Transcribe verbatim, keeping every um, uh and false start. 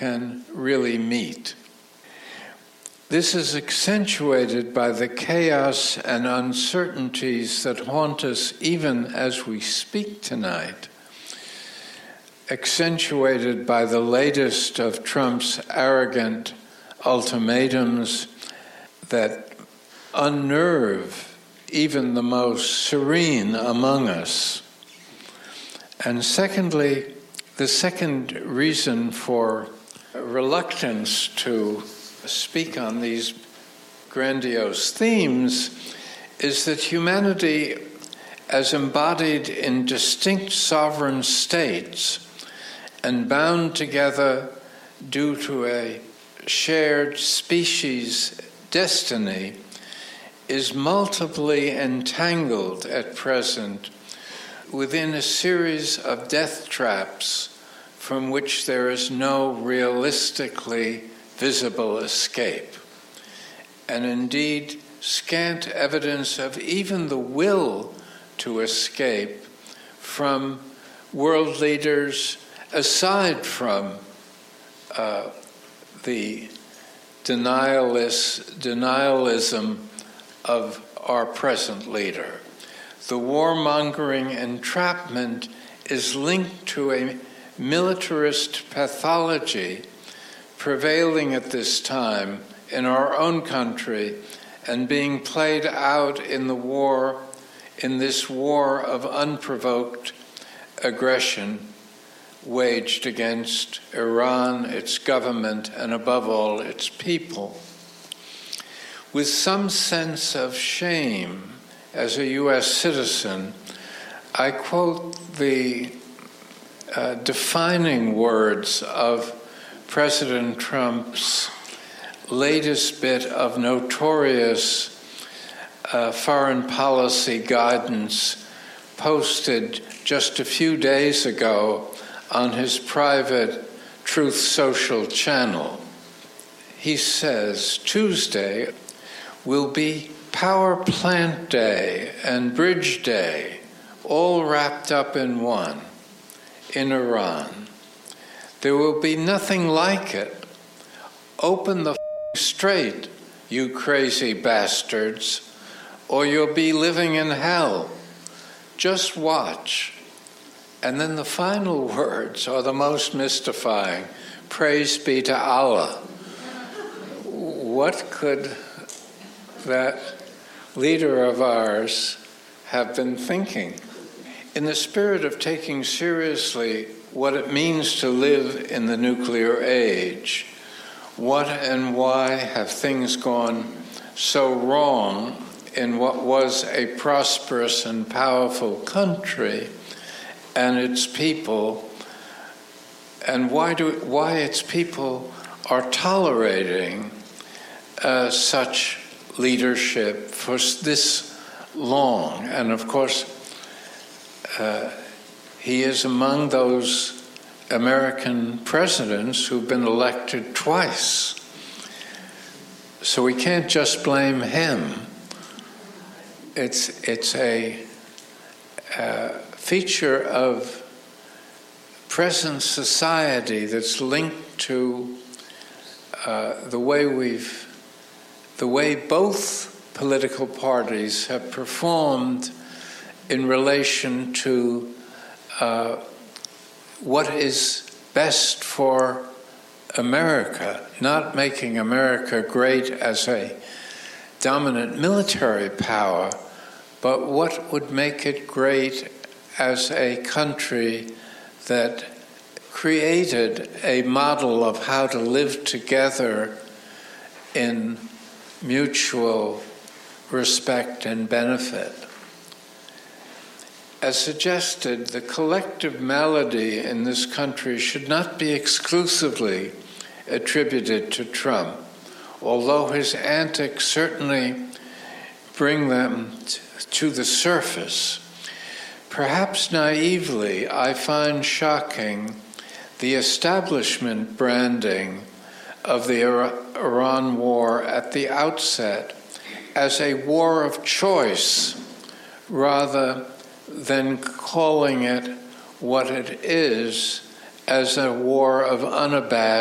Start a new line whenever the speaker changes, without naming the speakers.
can really meet. This is accentuated by the chaos and uncertainties that haunt us even as we speak tonight, accentuated by the latest of Trump's arrogant ultimatums that unnerve even the most serene among us. And secondly, the second reason for reluctance to speak on these grandiose themes is that humanity, as embodied in distinct sovereign states and bound together due to a shared species destiny, is multiply entangled at present within a series of death traps from which there is no realistically visible escape, and indeed scant evidence of even the will to escape from world leaders aside from uh, the denialist, denialism of our present leader. The warmongering entrapment is linked to a militarist pathology prevailing at this time in our own country and being played out in the war, in this war of unprovoked aggression waged against Iran, its government, and above all, its people. With some sense of shame as a U S citizen, I quote the uh, defining words of President Trump's latest bit of notorious uh, foreign policy guidance posted just a few days ago on his private Truth Social channel. He says, Tuesday will be Power Plant Day and Bridge Day, all wrapped up in one, in Iran. There will be nothing like it. Open the f- strait, you crazy bastards, or you'll be living in hell. Just watch. And then the final words are the most mystifying. Praise be to Allah. What could that leader of ours have been thinking? In the spirit of taking seriously what it means to live in the nuclear age, what and why have things gone so wrong in what was a prosperous and powerful country and its people, and why do why its people are tolerating uh, such leadership for this long? And of course, uh, he is among those American presidents who've been elected twice. So we can't just blame him. It's it's a uh, feature of present society that's linked to uh, the way we've, the way both political parties have performed in relation to uh, what is best for America, not making America great as a dominant military power, but what would make it great as a country that created a model of how to live together in mutual respect and benefit. As suggested, the collective malady in this country should not be exclusively attributed to Trump, although his antics certainly bring them t- to the surface. Perhaps naively, I find shocking the establishment branding of the Iran war at the outset as a war of choice, rather than calling it what it is, as a war of unabashed